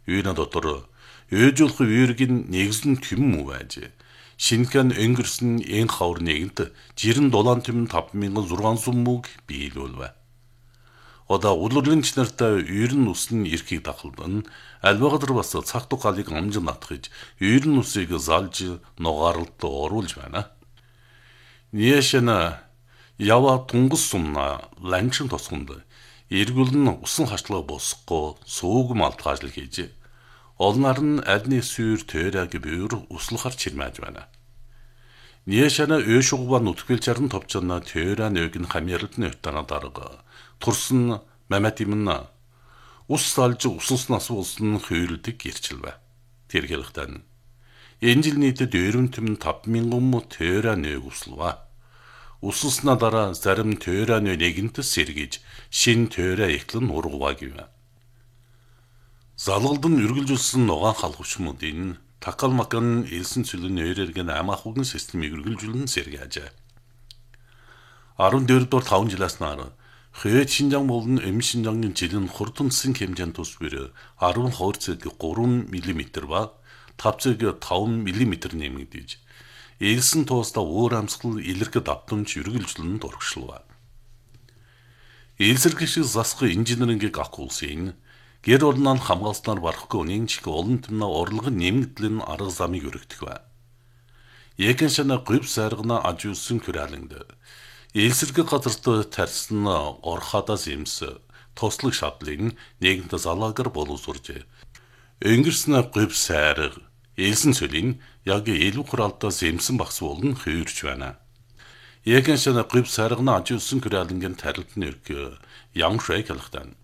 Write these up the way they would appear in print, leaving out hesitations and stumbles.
Үйрэн дотор өөжүүлэх үйргийн нэгэн түмэн байж. Шинхэн өнгөрсөн энэ хавар нэгэнт жирэн дулаан түмэн 5600 мөг биелүүлвэ. Одоо улирлынч нартай үйрэн ус нь эрхийг дахалдан альвагадар бас цаг тухайлыг амжин натгаж үйрэн усыг залж нугаарлалд оруулж байна. Ниэшэна ява тунгус сумна ланчин тосгонд эргүүл нь усан хашлага босхгүй сууг малтгаажл хийж олнар нь альны сүйр төрэг бүйр услахар чирмэж байна. Ниэшэна өөшугва нутгэлчарн товчна төрэ нөг нь хамьярлт нь өтана дарга турсан маматимна ус салж усанснаас улсын хүйрэлдэг гэрчилвэ. Тэр хэлэхдээ энэ жил нийтэд 45,000 төрэ нөг услва. Усснаа дараа зарим төрэ нэгэнтэс сэргийж шин төрэ эхлэн ургуваа гэв. Залгалдан үргэлжүүлсэн нугаан халхвчмуудын такалмакан элсэн цүлэн нэрэргэн амаахугн системийг үргэлжүүлэн сэргийжээ. 14 дугаар 5 жилээс нар Хөөд Шинжаан болон Эм Шинжаангийн жилийн хурднсын хэмжээнд тус бэр 12,3 мм ба 5,5 мм нэмэгдэж элсэн тууста уур амьсгал илэрхэд давтамж үргэлжлэн дурагшлаа. Элсэргэж засах инженерингийг акулсын гэр орноо хамгаалснаар барахгүй нэгжих олон тэмнэ орлогын нэмэгдлийн арга замыг өргөдөх бай. Яхан шана гүв сайргана ажуулсан күрэлэнд элсэрэг газарт тарьсан орхадаас юмс тослог шадлын нэгэнт залаагар боловсурж өнгөрсөн гүв сайрг элсэн цөлийн яг элүү хуралдаас эмсэн багс болон хөвөрч байна. Яхан шана гүв сайргана ажуулсан күрэлэнгийн тарилт нэрг ямшай хэлэхдээ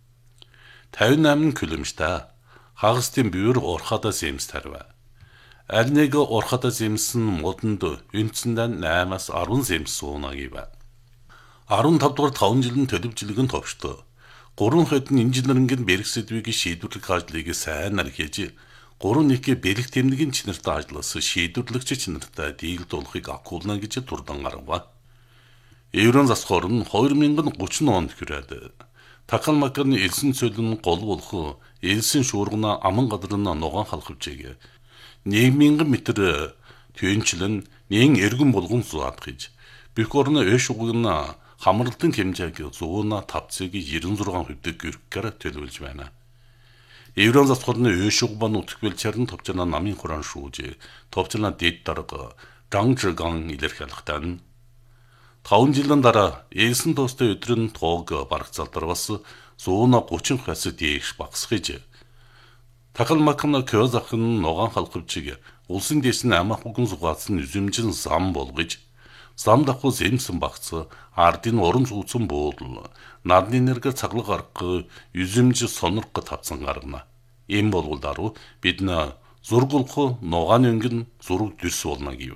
58 км хагастын бүйр орхадаас эмс тарва. Аль нэг орхадаас эмсэн модонд үндсэндээ 8-аас 10 эмс сууна гэв. 15 дугаар 5 жилийн төлөвчлөгөн товчтой. 3 хэдэн инженерингийн бэрхсэдвийг шийдвэрлэх ажлыг сайн хийж 3-1 бэлэг тэмдгийн чинартай ажиллаас шийдвэрлэгч чинартай дийлд болохыг акуулна гэж турдан гаргав. Еврон засхоор нь 2030 онд хүрээд Такалмакны элсэн цөлн гол болох элсэн шуургана аман гадрын нугаан халахвчээг 1,000 м төвчлэн нэн эргэн болгон зуад гэж бүх орны өөшугн хамралтын хэмжээг 105,96% гэрхээр төлөвлөж байна. Еврон засхорны өөшугбан утгвэлчэрн товчна намын хуран шүүж товчна дэд дарга дангжган илэрхийлэхдээ 5 жилийн дараа элсэн тоостой өдрийн тоог барагцалдар бас 130-аас дээш багасгаж Такалмакна кёзахын нугаан халахвчиг улсын дэс нь амаахугн сугаацсан үзэмжин зам болгож зам давхус эмсэн багц ардын уран сууцсан буудал надны нэргээр цаглаг арга үзэмж сонорго тавцсан гаргана. Ийм болгуулдаруу бид зургуулах нугаан өнгөн зураг дэс болно гэв.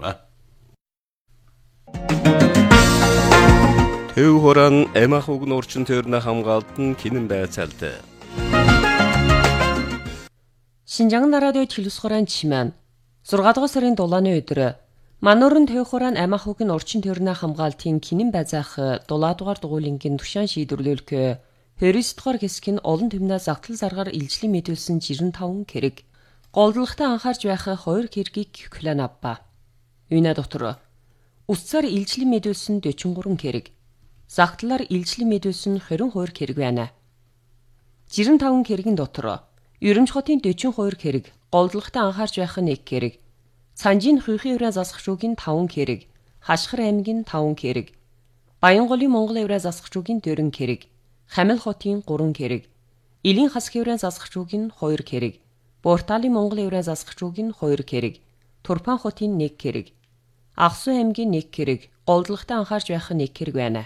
Төв хорон эмаахугн орчин төрнө хамгаалтан кинэн байцаалт. Шинжаан радио телевизхорон чимэн 6 дугаар сарын 7-ны өдөр мануурын төв хорон эмаахугн орчин төрнө хамгаалтын кинэн байцаах 7 дугаар дугуулингийн тушаан шийдвэрлүүлэх 29 дугаар хэсэг нь олон тэмнээ загтал заргаар илжлэн мэдүүлсэн 95 хэрэг голдлагтай анхаарч байх 2 хэргийг клан авба. Үйнэ дотор усцаар илжлэн мэдүүлсэн 43 хэрэг загтлаар илжлэн мэдүүлсэн 22 хэрэг байна. 95 хэргийн дотор Ерөнч хотын 42 хэрэг, голдлагтай анхаарч байх нь 1 хэрэг, Санжийн Хүйхийн Еврей засах шүүгийн 5 хэрэг, Хашхар аймгийн 5 хэрэг, Баянголын Монгол Еврей засах шүүгийн 4 хэрэг, Хамил хотын 3 хэрэг, Илийн Хасх Еврей засах шүүгийн 2 хэрэг, Борталын Монгол Еврей засах шүүгийн 2 хэрэг, Турпан хотын 1 хэрэг, Ахсу аймгийн 1 хэрэг, голдлагтай анхаарч байх нь 1 хэрэг байна.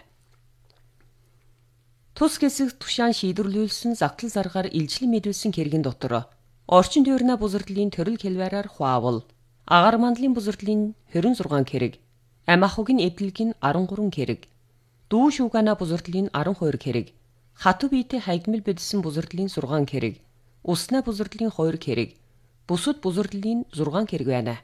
Тус хэсэг тушаан шийдвэрлүүлсэн загтал заргаар илжлэн мэдүүлсэн хэргийн дотор орчин тойрны бузардлын төрөл хэлбэрээр хуавал агаар мандлын бузардлын 26 хэрэг, амаахугийн эвдлэгийн 13 хэрэг, дүү шүүгана бузардлын 12 хэрэг, хатуу биетэй хайгмал бэдсэн бузардлын 6 хэрэг, усна бузардлын 2 хэрэг, бүсэд бузардлын 6 хэрэг байна.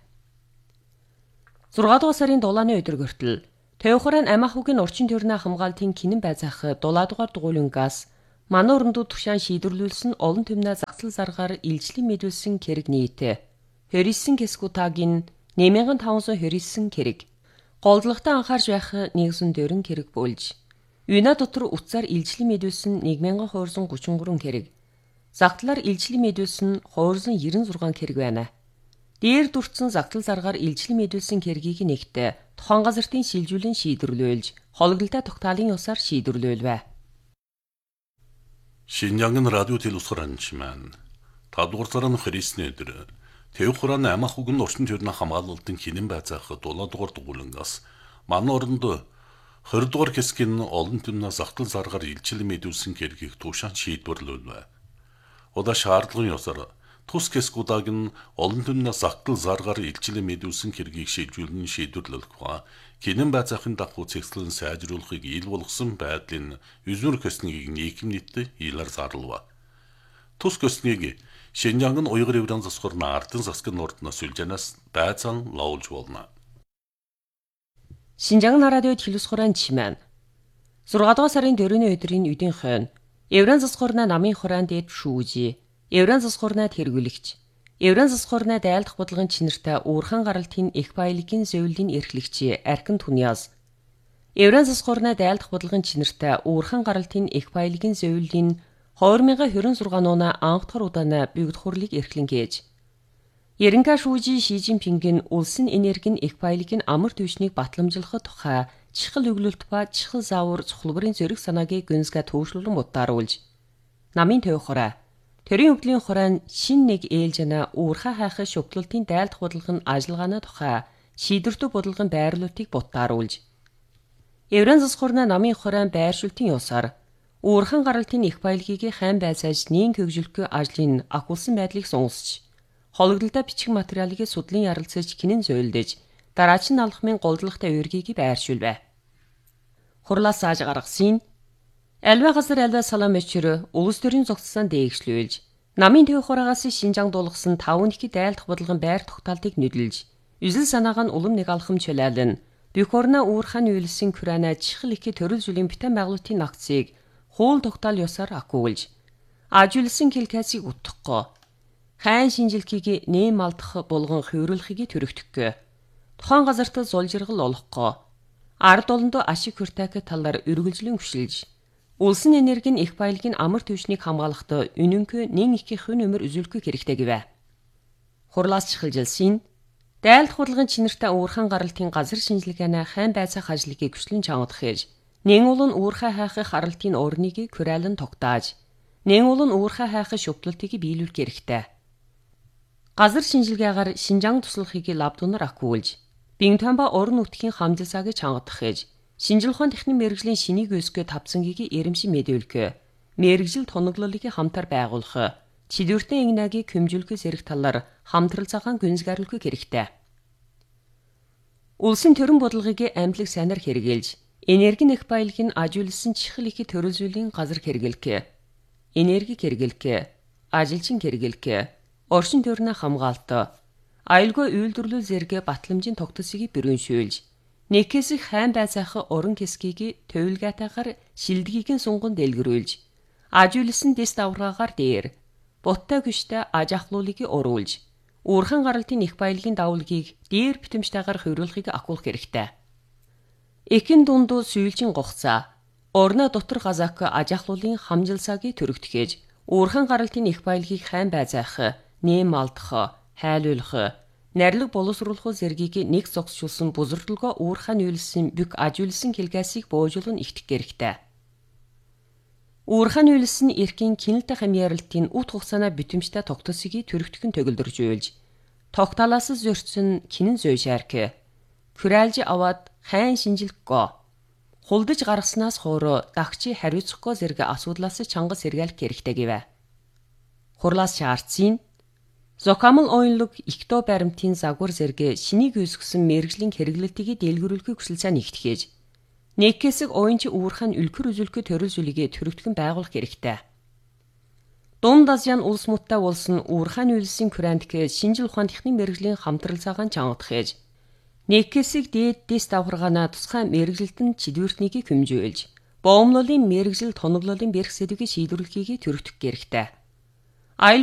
6 дугаар сарын 7-ны өдөр хүртэл Тэвхорон амаахугийн орчин тойрны хамгаалтын кинэн байцаах 7 дугаар дугуулингаас мануурндууд тушаан шийдвэрлүүлсэн олон тэмнээ загдал заргаар илжлэн мэдүүлсэн хэрэг нийт 29 кескутагийн 8529 хэрэг. Голдлоготой анхаарч байх 140 хэрэг болж, Юна дотор утсаар илжлэн мэдүүлсэн 1233 хэрэг. Загтлаар илжлэн мэдүүлсэн 296 хэрэг байна. Дээр дурдсан загдал заргаар илжлэн мэдүүлсэн хэргийг нэгтээ тухайн газартын шилжүүлэн шийдвэрлүүлж, хологдолтой тогтоолын ёсоор шийдвэрлүүлвэ. Шинжаангын радио телевизээр анчман 5 дугаар сарын Христний өдөр Тэвх хурааны амах үгэн орчин тойрны хамгаалалтын хинэн байцаах 7 дугаар дугуулангаас манай оронд 20 дугаар хэсгийн олон түмнээ загдал заргаар илчилэн мэдүүлсэн хэргийг туушаан шийдвэрлүүлвэ. Удаа шаардлагын ёсоор тус хэсгүүдэг нь олон түмнээ загдал заргаар илчилэн мэдүүлсэн хэргийг шийдвэрлэн шийдвэрлэх ба хинэн байцаахын дагуу цэгцлэн сайжруулахыг ил болгосон байдлын 9 хэсгийг нийгэм нийтэд илэр зарлав. Тус хэсгийг Шинжаангын уйгыр еврейн засгорна ардын засгийн ордноос сүлжэнээс байцаан лоулж болно. Шинжаангын радио телевизхорын чимэн 6 дугаар сарын 4-ний өдрийн үдийн хойно еврейн засгорна намын хураан дэд шүүжи, еврейн засгорна тэргүүлэгч, еврейн засгорна дайлдах бодлогын чинэртэй уурхан гаралтын их баялагын зөвлөлийн эрхлэгч Аркин Туниас, еврейн засгорна дайлдах бодлогын чинэртэй уурхан гаралтын их баялагын зөвлөлийн 2026 оноо анх дахь удаанаа бюгд хурлыг эрхлэн гээж. Ерөнхий шүүжи Ши Жинпингийн улсын энергийн их баялагын амар түвшнийг батламжуулахад тухай чихэл өглөлт ба чихэл заавар цухалбарын зэрэг санаагийг гүнзгээ төвшлүүлэн бодааруулж. Намын Тэвх хураа Төрийн өвдлийн хураан шин нэг ээлжэнэ уурхай хайхын шүглэлтийн дайлдах бодлогын ажиллагааны тухай шийдвэртэй бодлогын байрлуулалтыг бодааруулж. Еврейн засгорна намын хураан байршуултын ёсоор уурхан гаралтын их баялагийг хайн байцааж нийн хөгжүүлэх ажлын агуулсан байдлыг сунгасч, хологдолтой бичих материалыг судлан ярилцаж хинэн зөөлдөж, дараачин алхмын голдлогтой үүргийг байршуулвэ. Хурлаас зааж гаргасан альва газар альва салам өчрө улс төрийн зогссон дээгшлүүлж, намын Тэвх хураагаас Шинжаан дуулгасан 5 их дайлдах бодлогын байр тогтоолтыг нүдэлж, үзэл санааг нь улам нэг алхам чөлөөлөн, Бюхорна уурхан үйлсэн Күрана чихэл их төрөл зүйлийн битэн байгуулалтын акцийг хуул тогтоол ёсоор акуулж, ажуулсан хэлкэсийг утгахгүй, хайн шинжилгээг нэм алдах болгон хувирлахыг төрөгдөхгүй, тухайн газарт зул жиргал олохгүй, ард олондоо ашиг хүртээх талаар үргэлжлэн хүшилж, улсын энергийн их баялагын амар түвшнийг хамгаалахдаа үнэнхүү нэн их хүн өмөр үзүүлэх хэрэгтэй гэвэ. Хурлаас чихэлжилсэн дайлдах бодлогын чинэртэй уурхан гаралтын газар шинжилгээний хайн байцаах ажлыг хүчлэн чангадах хийж, нэн улан уурхай хайхын харалтын орныг күрэлэн тогтааж, нэн улан уурхай хайхын шүтлэлтийг биелүүлэх хэрэгтэй. Газар шинжилгээгээр Шинжаан туслахыг лабдунаар акуулж, Бинтамба орон нутгийн хамжилсааг чангадах хийж, шинжил ухааны техникийн мэргэжлийн шинийг өсгөө тавцангийг эрэмшин мэдүүлэх, мэргэжил тоноглолыг хамтар байгуулах, чидүртэн игнагийг хэмжүүлэх зэрэг талаар хамтралцаагаан гүнзгийрлэх хэрэгтэй. Улсын төрийн бодлогыг амтлаг сайнаар хэрэгжилж, энергийн их баялагын ажуулсан чихэл их төрөл зүйлийн газар хэрэглэх, энерги хэрэглэх, ажилчин хэрэглэх, орчин тойрны хамгаалалт, аюулгүй үйлдвэрлэл зэрэг батламжийн тогтцыг бүрэншүүлж, нэкэсэх хайн байцаах орон хэсгийг төвлгатайгаар шилдгийг сунган дэлгэрүүлж, ажуулсан дэс давраагаар дээр буттай гүштэй аж ахлуулыг уруулж, уурхан гаралтын их баялагын давлгийг дээр битэмжтэйгээр хувирлахыг акуулах хэрэгтэй. Эхэн дундуу сүййлжин гогцаа, орно дотор газаак аж ахлуулын хамжилсааг төрөгдөхөж, уурхан гаралтын их баялагийг хайн байцаах, нэм алдах, хайлуулах, нарилэг боловсруулах зэргийг нэг зогсчулсан бузардлагоо уурхан үйлсэн бүк ажуулсан хэлгээсийг боожуулан ихтэх хэрэгтэй. Уурхан үйлсэн эрхийн кинэлтэй хамьяаралтын ут хугацааны битэмжтэй тогтцыг төрөгдөх нь төгөлдөрж үйлж, тогтоолоос зөрчсөн кинэн зөйшаарк, күрэлж аваад хайн шинжилгэхгүй, хулдаж гаргаснаас хоороо дагчи хариуцахгүй зэрэг асуудлаас чангас сэргээлэх хэрэгтэй гэвэ. Хурлаас шаардсан Зокамл оюунлог ихто баримтын загвар зэрэг шинийг үүсгэсэн мэргэжлийн хэрэглэлтийг дэлгэрүүлэхийг хүсэлцээ нэгтгэж, нэгкэсэг оюунч уурхан үлгэр үзүүлэх төрөл зүйлийг төрөгдгөн байгуулах хэрэгтэй. Дунд Азийн улс муттай болсон уурхан үйлсэн Күрантк шинжил ухааны техникийн мэргэжлийн хамтралцаагаан чангадах, нэгкэсэг дээд дэс давхаргаана тусгай мэргэжилтэн чидвэртнийг хэмжүүлж, боомлолын мэргэжил тоноглолын бэрх сэдвийг шийдвэрлэхийг төрөгдөх хэрэгтэй.